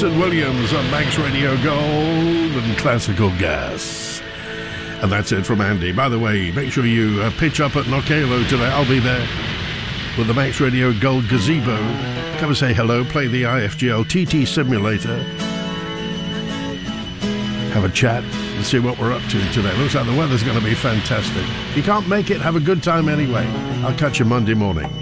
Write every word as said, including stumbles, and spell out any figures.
Jason Williams on Manx Radio Gold and Classical Gas. And that's it from Andy. By the way, make sure you uh, pitch up at Nokelo today. I'll be there with the Manx Radio Gold Gazebo. Come and say hello, play the I F G L T T Simulator, have a chat and see what we're up to today. Looks like the weather's going to be fantastic. If you can't make it, have a good time anyway. I'll catch you Monday morning.